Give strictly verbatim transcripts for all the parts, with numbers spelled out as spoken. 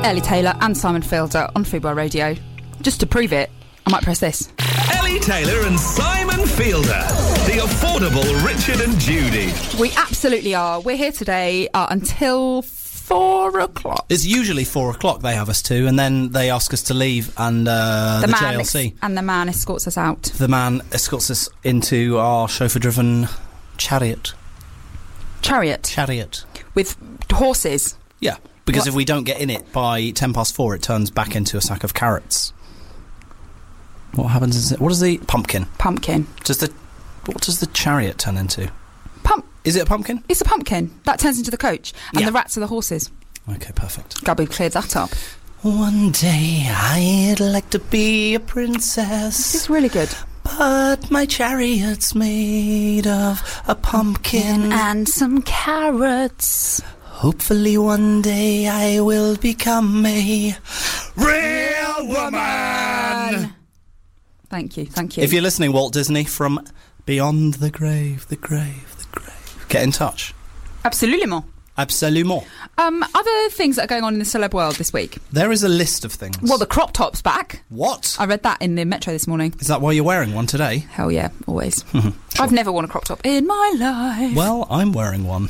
Ellie Taylor and Simon Fielder on Football Radio. Just to prove it, I might press this. Ellie Taylor and Simon Fielder, the affordable Richard and Judy. We absolutely are. We're here today uh, until four o'clock. It's usually four o'clock they have us to, and then they ask us to leave, and uh, the, the J man L C. Ex- and the man escorts us out. The man escorts us into our chauffeur-driven chariot. Chariot. Chariot. With horses. Yeah, because What? if we don't get in it by ten past four, it turns back into a sack of carrots. What happens is it? What is the pumpkin? Pumpkin. Does the what does the chariot turn into? Pump. Is it a pumpkin? It's a pumpkin. That turns into the coach. And Yeah. the rats are the horses. Okay, perfect. Glad we cleared that up. One day I'd like to be a princess. This is really good. But my chariot's made of a pumpkin. And some carrots. Hopefully one day I will become a real woman. Thank you, thank you. If you're listening, Walt Disney, from beyond the grave, the grave, the grave, get in touch. Absolument. Absolument. Um, other things that are going on in the celeb world this week. There is a list of things. Well, the crop top's back. What? I read that in the Metro this morning. Is that why you're wearing one today? Hell yeah, always. Sure. I've never worn a crop top in my life. Well, I'm wearing one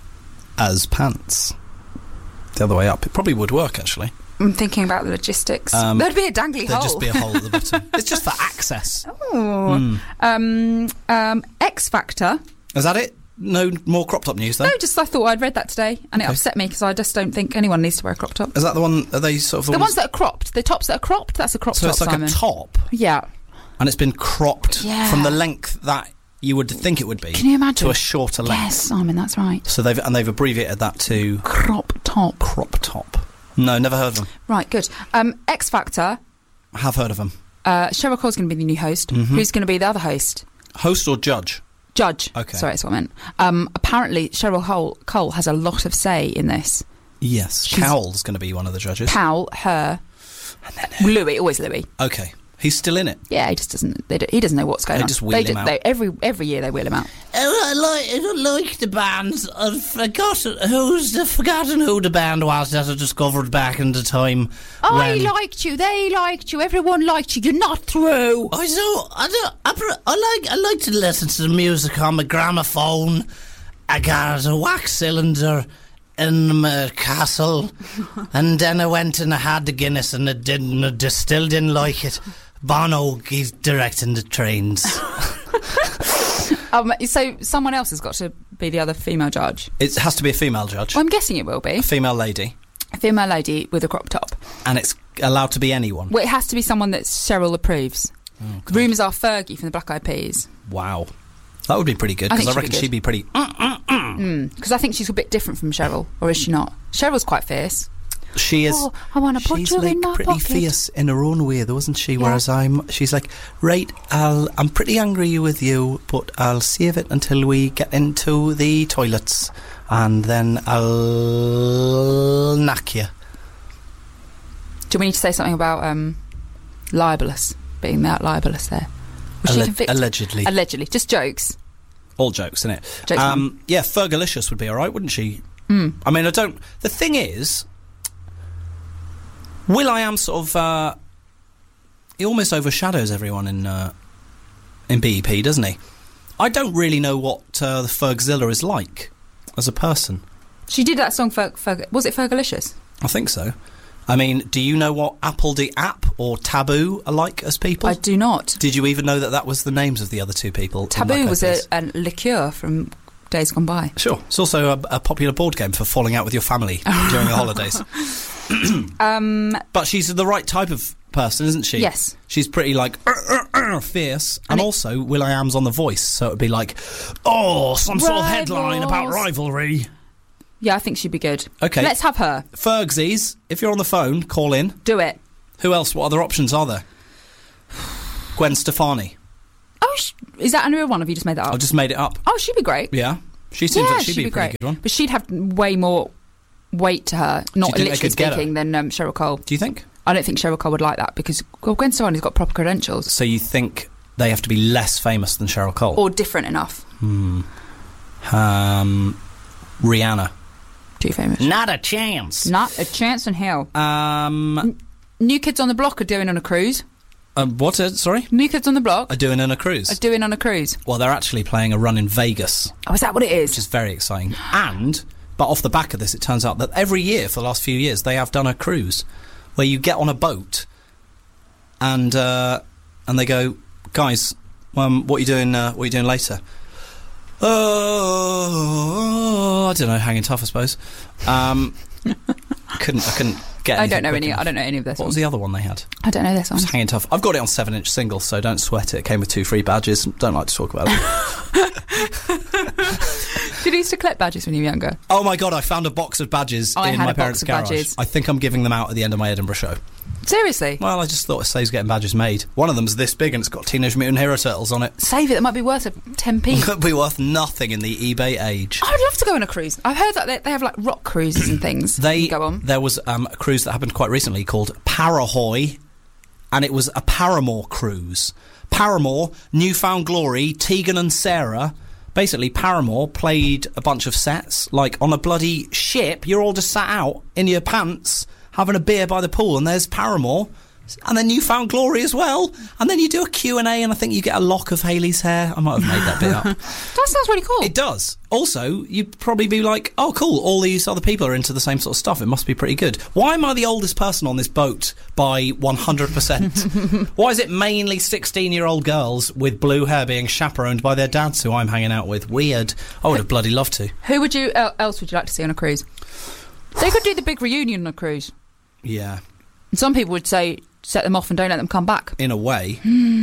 as pants. The other way up. It probably would work, actually. I'm thinking about the logistics. Um, There'd be a dangly There'd hole. just be a hole at the bottom. It's just for access. Oh. Mm. Um, um, X Factor. Is that it? No more crop top news, though? No, just I thought I'd read that today, and it Okay. upset me because I just don't think anyone needs to wear a crop top. Is that the one? Are they sort of the, The ones, ones that are cropped, the tops that are cropped, that's a crop So top, it's like Simon. a top, Yeah. and it's been cropped Yeah. from the length that you would think it would be. Can you imagine? To a shorter length. Yes, Simon, that's right. So they've and they've abbreviated that to Crop top. crop top. No, never heard of them. Right, good. Um, X Factor. Have heard of them. Uh, Cheryl Cole's going to be the new host. Mm-hmm. Who's going to be the other host? Host or judge? Judge. Okay. Sorry, that's what I meant. Um, apparently, Cheryl Cole, Cole has a lot of say in this. Yes. She's- Cowell's going to be one of the judges. Cal, her, And then who? Louis, always Louis. Okay. He's still in it. Yeah, he just doesn't. They, don't- he doesn't know what's going They on. just wheel him do- out. They, every every year they wheel him out. I like, I don't like the bands. I've forgotten who's the forgotten who the band was that I discovered back in the time. I when- liked you. They liked you. Everyone liked you. You're not through. I do. I do. I, pre- I like. I like to listen to the music on my gramophone. I got a wax cylinder in my castle, and then I went and I had the Guinness, and I didn't. I just still didn't like it. Bono, he's directing the trains. Um, so someone else has got to be the other female judge. It has to be a female judge. Well, I'm guessing it will be A female lady. a female lady with a crop top. And it's allowed to be anyone. Well, it has to be someone that Cheryl approves. Oh, God. Rumours are Fergie from the Black Eyed Peas. Wow. That would be pretty good, I because think I, she'd be reckon she'd be pretty... Because I think she's a bit different from Cheryl, or is she not? Cheryl's quite fierce. She is... Oh, I want to put she's you like in my pretty pocket. fierce in her own way, though, isn't she? Yeah. Whereas I'm... She's like, right, I'll, I'm pretty angry with you, but I'll save it until we get into the toilets, and then I'll knock you. Do we need to say something about um, libelous, being that libelous there? Was she Alle- convicted? allegedly. Allegedly. Just jokes. All jokes, innit? Jokes, um, yeah, Fergalicious would be all right, wouldn't she? Mm. I mean, I don't... The thing is... will.i.am sort of... Uh, he almost overshadows everyone in uh, in B E P, doesn't he? I don't really know what uh, the Fergzilla is like as a person. She did that song for... for was it Fergalicious? I think so. I mean, do you know what Apple de App or Taboo are like as people? I do not. Did you even know that that was the names of the other two people? in Taboo Black Eyed was a, Peas? a liqueur from days gone by. Sure. It's also a, a popular board game for falling out with your family during the holidays. Um, But she's the right type of person, isn't she? Yes. She's pretty, like, uh, uh, uh, fierce. And, And it- also, will.i.am's on The Voice, so it would be like, oh, some sort of headline about Rivals. rivalry. yeah, I think she'd be good. Okay. Let's have her. Fergsies, if you're on the phone, call in. Do it. Who else? What other options are there? Gwen Stefani. Oh, sh- is that a real one? Or have you just made that up? I just made it up. Oh, she'd be great. Yeah. She seems yeah, like she'd, be a pretty great. good one. But she'd have way more weight to her, not Do you think they literally could get her? speaking, than um, Cheryl Cole. Do you think? I don't think Cheryl Cole would like that because well, Gwen Stefani's got proper credentials. So you think they have to be less famous than Cheryl Cole? Or different enough. Hmm. Um, Rihanna. Too famous. Not a chance. Not a chance in hell. Um, New Kids on the Block are doing on a cruise. um, what? Uh, sorry? New Kids on the Block Are doing on a cruise? are doing on a cruise. Well, they're actually playing a run in Vegas, Oh, is that what it is? which is very exciting. And, but off the back of this, it turns out that every year for the last few years, they have done a cruise where you get on a boat and uh, and they go, guys, um, what are you doing? Uh, what are you doing later? Oh, I don't know, hanging tough, I suppose. Um, couldn't I couldn't get. I don't know anything any. quick I don't know any of this. What was the other one they had? I don't know this It one. was hanging tough. I've got it on seven inch single, so don't sweat it. It came with two free badges. Don't like to talk about it. Did you used to collect badges when you were younger? Oh my god, I found a box of badges I in had my a box parents' of garage. badges. I think I'm giving them out at the end of my Edinburgh show. Seriously? Well, I just thought it saves getting badges made. One of them's this big and it's got Teenage Mutant Hero Turtles on it. Save it. That might be worth a ten p. Could be worth nothing in the eBay age. I would love to go on a cruise. I've heard that they, they have like rock cruises and things. They you can go on. There was um, a cruise that happened quite recently called Parahoy, and it was a Paramore cruise. Paramore, Newfound Glory, Tegan and Sarah. Basically, Paramore played a bunch of sets, like on a bloody ship. You're all just sat out in your pants, having a beer by the pool, and there's Paramore, and then Newfound Glory as well. And then you do a Q and A, and I think you get a lock of Hayley's hair. I might have made that bit up. That sounds really cool. It does. Also, you'd probably be like, oh, cool, all these other people are into the same sort of stuff. It must be pretty good. Why am I the oldest person on this boat by one hundred percent? Why is it mainly sixteen-year-old girls with blue hair being chaperoned by their dads who I'm hanging out with? Weird. I would have bloody loved to. Who would you el- else would you like to see on a cruise? They could do the big reunion on a cruise. Yeah. And some people would say set them off and don't let them come back. In a way.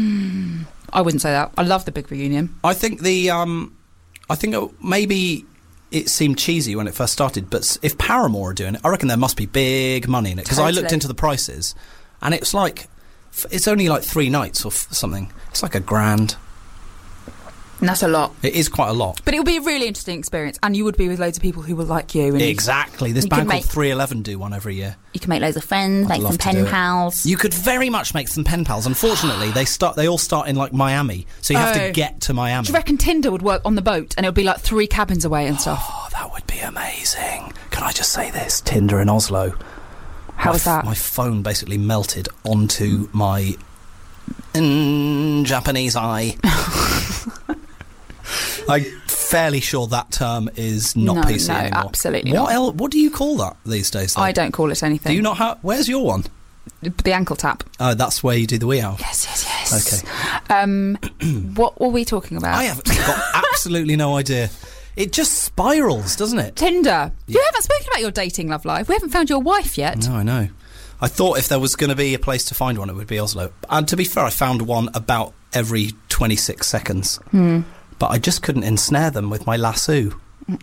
I wouldn't say that. I love the big reunion. I think the... um, I think it, maybe it seemed cheesy when it first started, but if Paramore are doing it, I reckon there must be big money in it. Because Totally. I looked into the prices, and it's like... It's only like three nights or f- something. It's like a grand. And that's a lot. It is quite a lot. But it would be a really interesting experience, and you would be with loads of people who were like you. And Exactly. This You band can called make- three eleven do one every year. You can make loads of friends, I'd make love some to pen do it. pals. You could very much make some pen pals. Unfortunately, they start. They all start in like Miami, so you have Oh. to get to Miami. Do you reckon Tinder would work on the boat, and it would be like three cabins away and stuff? Oh, that would be amazing. Can I just say this? Tinder in Oslo. How my was that? My phone basically melted onto my mm, Japanese eye. I'm fairly sure that term is not No, P C no, anymore. absolutely what not. el- What do you call that these days, though? I don't call it anything. Do you not have... Where's your one? The ankle tap. Oh, that's where you do the wee owl. Yes, yes, yes. Okay. Um, what were we talking about? I have got absolutely no idea. It just spirals, doesn't it? Tinder. Yeah. You haven't spoken about your dating love life. We haven't found your wife yet. No, I know. I thought if there was going to be a place to find one, it would be Oslo. And to be fair, I found one about every twenty-six seconds. Hmm. But I just couldn't ensnare them with my lasso.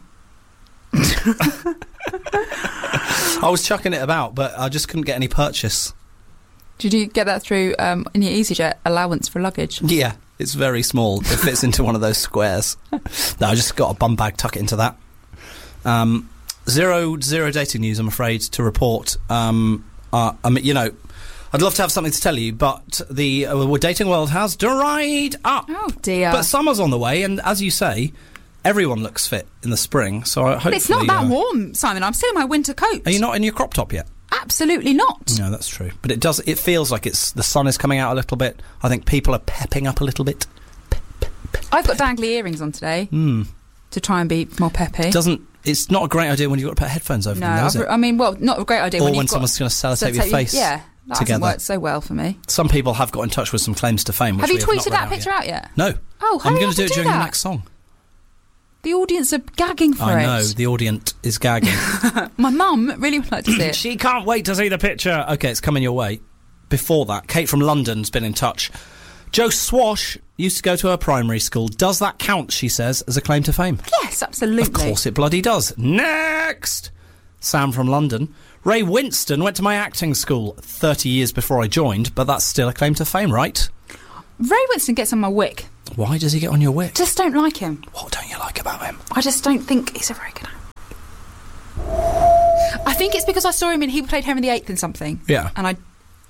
I was chucking it about, but I just couldn't get any purchase. Did you get that through um, in your EasyJet allowance for luggage? Yeah, it's very small. It fits into one of those squares. No, I just got a bum bag, tuck it into that. Um, zero, zero dating news, I'm afraid, to report. Um, uh, I mean, you know, I'd love to have something to tell you, but the uh, dating world has dried up. Oh dear. But summer's on the way, and as you say, everyone looks fit in the spring. So I hopefully, but it's not that uh, warm, Simon. I'm still in my winter coat. Are you not in your crop top yet? Absolutely not. No, that's true. But it does. It feels like it's the sun is coming out a little bit. I think people are pepping up a little bit. I've got dangly earrings on today Mm. to try and be more peppy. It doesn't. It's not a great idea when you've got to put headphones over no, them, though, is I've, it? I mean, well, not a great idea Or when, when you've someone's got, going to sellotape your sellotape- face Yeah, that together. hasn't worked so well for me. Some people have got in touch with some claims to fame. Which Have you we have tweeted not read that picture yet. out yet? No. Oh, I'm hurry going up to do and it during that. the next song. The audience are gagging for I it. know the audience is gagging. My mum really would like to see it. She can't wait to see the picture. Okay, it's coming your way. Before that, Kate from London's been in touch. Joe Swash used to go to her primary school. Does that count, she says, as a claim to fame? Yes, absolutely. Of course it bloody does. Next! Sam from London. Ray Winston went to my acting school thirty years before I joined, but that's still a claim to fame, right? Ray Winston gets on my wick. Why does he get on your wick? Just don't like him. What don't you like about him? I just don't think he's a very good actor. I think it's because I saw him in He Played Henry the Eighth in something. Yeah. And I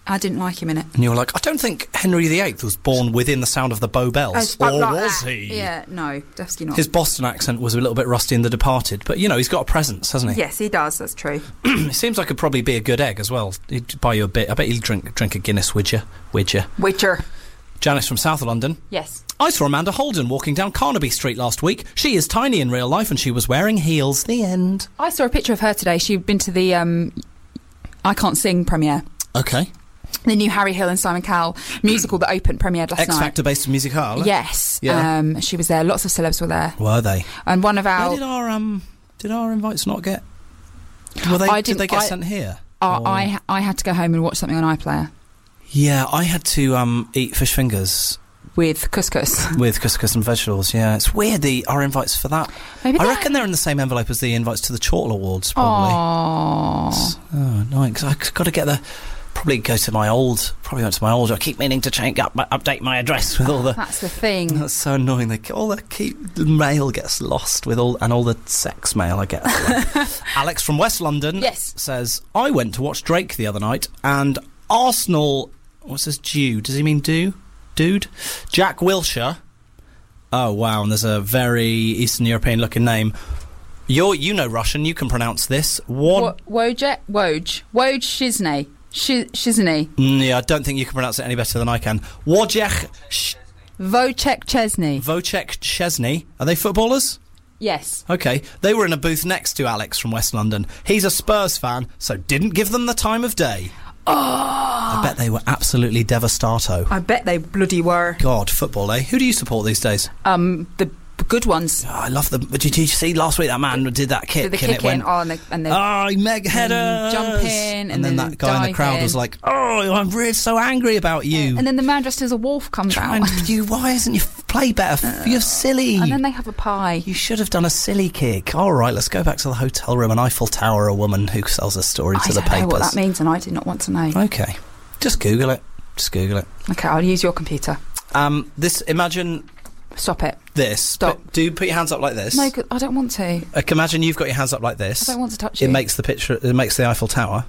I didn't like him in it. And you were like, I don't think Henry the Eighth was born within the sound of the Bow Bells. Oh, or like was that. he? Yeah, no, definitely not. His Boston accent was a little bit rusty in The Departed, but, you know, he's got a presence, hasn't he? Yes, he does, that's true. He seems like he'd probably be a good egg as well. He'd buy you a bit. I bet he'd drink, drink a Guinness, would you? Would you? Witcher. Janice from South London. Yes. I saw Amanda Holden walking down Carnaby Street last week. She is tiny in real life and she was wearing heels. The end. I saw a picture of her today. She'd been to the um, I Can't Sing premiere. Okay. The new Harry Hill and Simon Cowell musical that opened, premiered last X night. Factor based musical. Yes. Yeah. Um, she was there. Lots of celebs were there. Were they? And one of our... Where did our um did our invites not get? Were they? I did they get I, sent here? Uh, Or- I I had to go home and watch something on iPlayer Yeah, I had to um eat fish fingers with couscous. with couscous and vegetables. Yeah, it's weird. The our invites for that. Maybe I they're- reckon they're in the same envelope as the invites to the Chortle Awards. Probably. Aww. Oh, annoying. Because I've got to get the. Probably go to my old. Probably went to my old. I keep meaning to change up, update my address with all the. That's the thing. That's so annoying. They all the keep the mail gets lost with all and all the sex mail I get. Alex from West London. Yes. Says I went to watch Drake the other night and Arsenal. What's this? Jew? Does he mean do? Dude? Jack Wilshere. Oh wow! And there's a very Eastern European looking name. You're you know Russian. You can pronounce this. What? Wo- Wojciech Woj Woj Shizney Shi- Shizney Mm, yeah, I don't think you can pronounce it any better than I can. Wojciech Sh- Wojciech Chesney. Wojciech Szczesny. Are they footballers? Yes. Okay, they were in a booth next to Alex from West London. He's a Spurs fan, so didn't give them the time of day. Oh, I bet they were absolutely devastato. I bet they bloody were. God, football, eh? Who do you support these days? Um, the b- good ones. Oh, I love them. Did you, did you see last week that man did that kick? Did the and kick it in, went, oh, and the, and the oh, meg headers! jump in, and, and then, then that guy in the dive crowd in. was like, "Oh, I'm really so angry about you." and then the man dressed as a wolf comes Trying out. to, you, why isn't you f- play better? F- You're silly. And then they have a pie. You should have done a silly kick. All right, let's go back to the hotel room. An Eiffel Tower, a woman who sells a story to I the don't papers. know what that means, and I do not want to know. Okay, just Google it. Just Google it. Okay, I'll use your computer. Um, this. Imagine Stop it. this. Stop. Put, do put your hands up like this. No, 'cause I don't want to. Uh, imagine you've got your hands up like this. I don't want to touch It you. makes the picture. It makes the Eiffel Tower,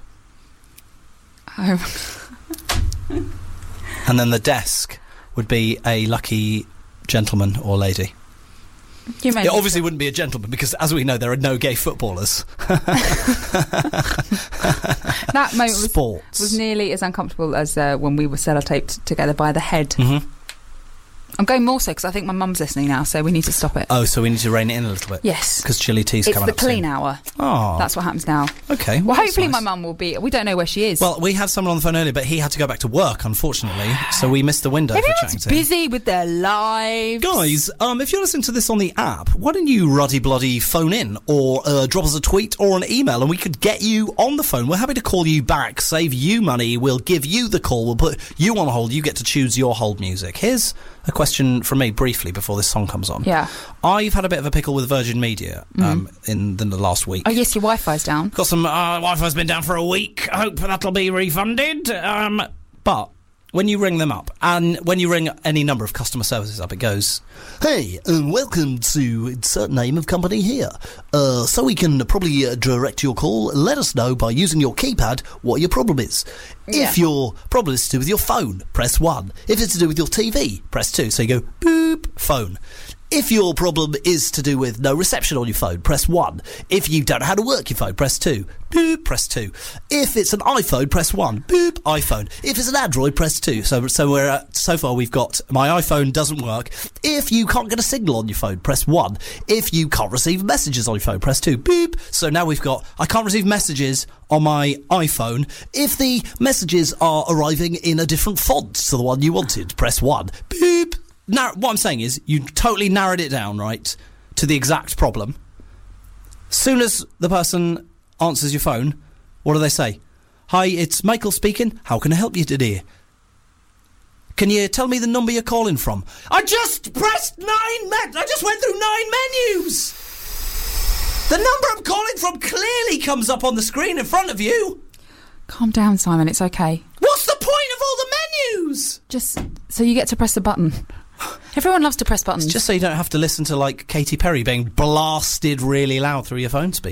Oh. and then the desk would be a lucky gentleman or lady. You made It me obviously wouldn't be a gentleman because, as we know, there are no gay footballers. That moment was, Sports. was nearly as uncomfortable as uh, when we were sellotaped together by the head. Mhm. I'm going more so because I think my mum's listening now, so we need to stop it. Oh, so we need to rein it in a little bit. Yes. Because Chili Tea's It's coming the up clean soon. hour. Oh, That's what happens now. okay. Well, that's hopefully nice. my mum will be... We don't know where she is. Well, we had someone on the phone earlier, but he had to go back to work, unfortunately, so we missed the window for chatting everyone's to him. busy with their lives. Guys, um, if you're listening to this on the app, why don't you ruddy bloody phone in or uh, drop us a tweet or an email and we could get you on the phone. We're happy to call you back, save you money, we'll give you the call, we'll put you on hold, you get to choose your hold music. Here's a question from me briefly before this song comes on. Yeah. I've had a bit of a pickle with Virgin Media um, mm-hmm. in the, the last week. Oh, yes, your Wi-Fi's down. Got some uh, Wi-Fi's been down for a week. I hope that'll be refunded. Um, but when you ring them up, and when you ring any number of customer services up, it goes, "Hey, and welcome to insert name of company here. Uh, so we can probably uh, direct your call. Let us know by using your keypad what your problem is. Yeah. If your problem is to do with your phone, press one. If it's to do with your T V, press two. So you go, boop, phone. If your problem is to do with no reception on your phone, press one. If you don't know how to work your phone, press two. Boop, press two. If it's an iPhone, press one. Boop, iPhone. If it's an Android, press two. So, so we're uh, so far we've got my iPhone doesn't work. If you can't get a signal on your phone, press one. If you can't receive messages on your phone, press two. Boop. So now we've got I can't receive messages on my iPhone. If the messages are arriving in a different font to the one you wanted, press one. Boop. Now, what I'm saying is, you totally narrowed it down, right, to the exact problem. Soon as the person answers your phone, what do they say? "Hi, it's Michael speaking. How can I help you today? Can you tell me the number you're calling from?" I just pressed nine men- I just went through nine menus! The number I'm calling from clearly comes up on the screen in front of you. Calm down, Simon. It's okay. What's the point of all the menus? Just so you get to press the button. Everyone loves to press buttons. Just so you don't have to listen to, like, Katy Perry being blasted really loud through your phone speaker.